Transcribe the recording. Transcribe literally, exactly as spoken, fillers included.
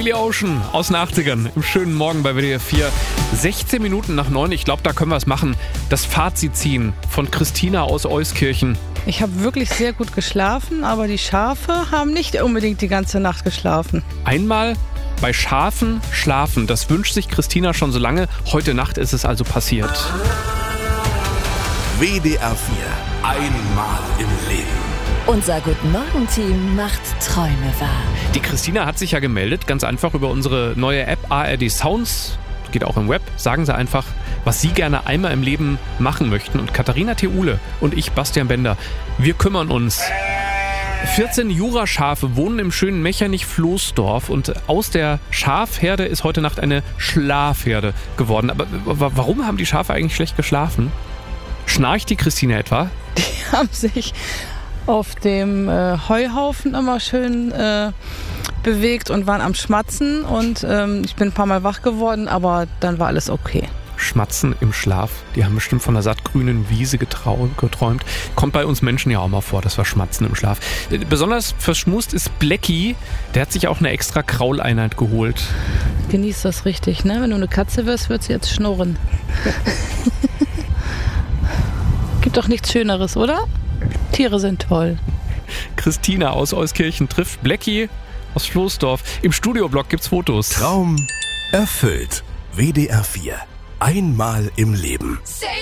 Billy Ocean aus den achtzigern im schönen Morgen bei W D R vier. sechzehn Minuten nach neun, ich glaube, da können wir es machen. Das Fazit ziehen von Christina aus Euskirchen. Ich habe wirklich sehr gut geschlafen, aber die Schafe haben nicht unbedingt die ganze Nacht geschlafen. Einmal bei Schafen schlafen, das wünscht sich Christina schon so lange. Heute Nacht ist es also passiert. W D R vier. Einmal im Leben. Unser Guten-Morgen-Team macht Träume wahr. Die Christina hat sich ja gemeldet, ganz einfach über unsere neue App A R D Sounds. Geht auch im Web. Sagen Sie einfach, was Sie gerne einmal im Leben machen möchten. Und Katharina Theule und ich, Bastian Bender, wir kümmern uns. vierzehn Juraschafe wohnen im schönen Mechernich-Floßdorf und aus der Schafherde ist heute Nacht eine Schlafherde geworden. Aber warum haben die Schafe eigentlich schlecht geschlafen? Schnarcht die Christina etwa? Die haben sich auf dem äh, Heuhaufen immer schön äh, bewegt und waren am Schmatzen und ähm, ich bin ein paar Mal wach geworden, aber dann war alles okay. Schmatzen im Schlaf, die haben bestimmt von einer sattgrünen Wiese getrau- geträumt. Kommt bei uns Menschen ja auch mal vor, dass wir schmatzen im Schlaf. Besonders verschmust ist Blackie, der hat sich auch eine extra Krauleinheit geholt. Genieß das richtig, ne? Wenn du eine Katze wirst, wird sie jetzt schnurren. Gibt doch nichts Schöneres, oder? Tiere sind toll. Christina aus Euskirchen trifft Blackie aus Floßdorf. Im Studioblock gibt's Fotos. Traum erfüllt. W D R vier. Einmal im Leben.